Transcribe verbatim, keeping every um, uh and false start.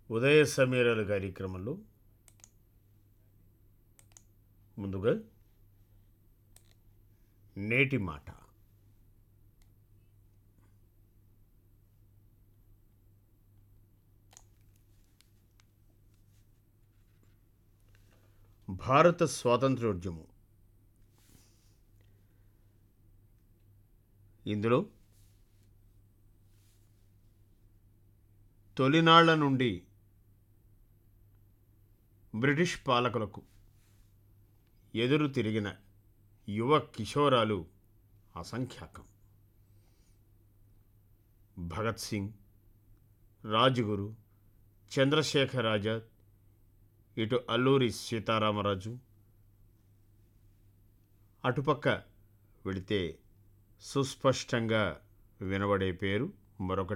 ఉదయ సమీరాల కార్యక్రమంలో ముందుగా నేటి మాట. భారత స్వాతంత్ర్యోద్యమం. ఇందులో తొలినాళ్ల నుండి బ్రిటిష్ పాలకులకు ఎదురు తిరిగిన యువ కిషోరాలు అసంఖ్యాకం. భగత్ సింగ్, రాజ్గురు, చంద్రశేఖర్ ఆజాద్, ఇటు అల్లూరి సీతారామరాజు, అటుపక్క వెళితే సుస్పష్టంగా వినబడే పేరు మరొకటి